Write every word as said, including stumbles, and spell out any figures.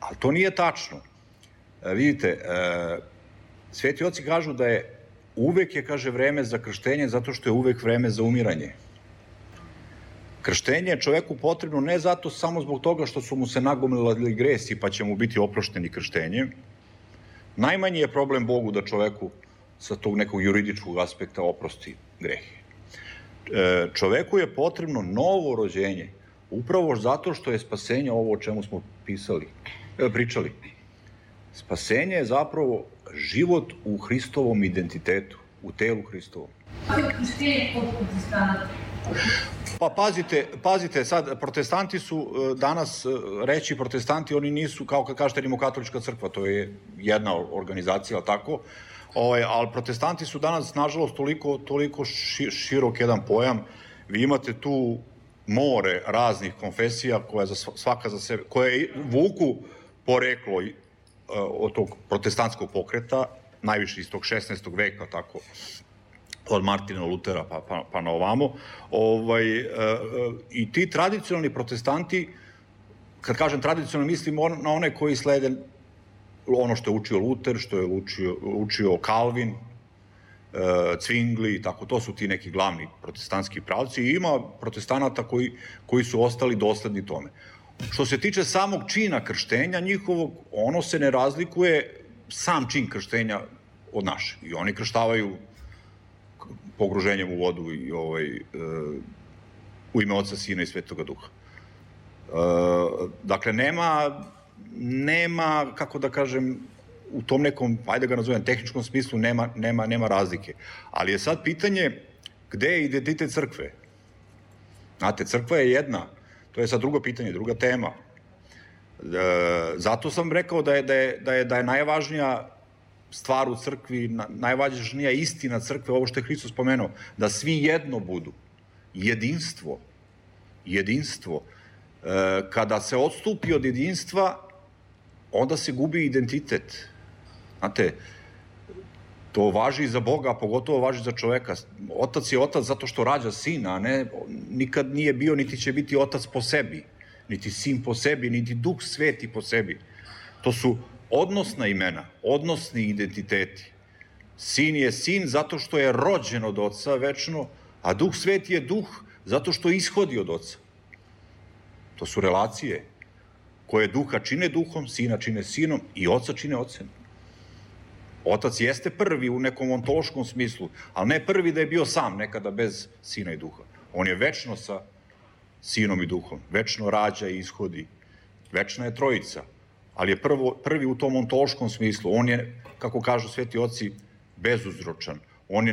Ali to nije tačno. Vidite, sveti oci kažu da je uvek je, kaže, vreme za krštenje zato što je uvek vreme za umiranje. Krštenje je čoveku potrebno ne zato samo zbog toga što su mu se nagomilali gresi pa će mu biti oprošteni krštenjem. Najmanji je problem Bogu da čoveku sa tog nekog juridičkog aspekta oprosti grehe. Čoveku je potrebno novo rođenje, upravo zato što je spasenje ovo o čemu smo pisali, pričali. Spasenje je zapravo život u Hristovom identitetu, u telu Hristovom. Krštenje kod protestanata? Pa pazite, pazite, sad, protestanti su danas, reći protestanti, oni nisu, kao kad kažete Rimokatolička crkva, to je jedna organizacija, tako, ali protestanti su danas, nažalost, toliko, toliko širok jedan pojam. Vi imate tu more raznih konfesija koja za svaka za sebe, koje vuku poreklo od tog protestantskog pokreta, najviše iz tog šesnaestog veka, tako, od Martina Lutera pa, pa, pa na ovamo. Ovaj, e, I ti tradicionalni protestanti, kad kažem tradicionalni, mislim na one koji slede ono što je učio Luter, što je učio, učio Calvin, e, Zwingli, tako, to su ti neki glavni protestantski pravci i ima protestanata koji, koji su ostali dosledni tome. Što se tiče samog čina krštenja njihovog, ono se ne razlikuje sam čin krštenja od našeg. I oni krštavaju pogruženjem u vodu i ovaj, e, u ime Oca, Sina i Svetoga Duha. E, dakle, nema, nema, kako da kažem, u tom nekom, ajde ga nazovem, tehničkom smislu, nema, nema, nema razlike. Ali je sad pitanje gde je identitet crkve? Znate, crkva je jedna, to je sad drugo pitanje, druga tema. E, zato sam rekao da je, da je, da je, da je najvažnija stvar u crkvi, najvažnija istina crkve, ovo što je Hristos spomenuo, da svi jedno budu. Jedinstvo. Jedinstvo. E, kada se odstupi od jedinstva, onda se gubi identitet. Znate, to važi i za Boga, a pogotovo važi za čoveka. Otac je otac zato što rađa sina, a ne, nikad nije bio, niti će biti otac po sebi, niti sin po sebi, niti Duh Sveti po sebi. To su odnosna imena, odnosni identiteti. Sin je sin zato što je rođen od Oca večno, a Duh Sveti je duh zato što ishodi od Oca. To su relacije koje duha čine duhom, sina čine sinom i Oca čine Ocem. Otac jeste prvi u nekom ontološkom smislu, ali ne prvi da je bio sam nekada bez sina i duha. On je večno sa sinom i duhom, večno rađa i ishodi. Večna je trojica, ali je prvo, prvi u tom ontološkom smislu. On je, kako kažu sveti oci, bezuzročan.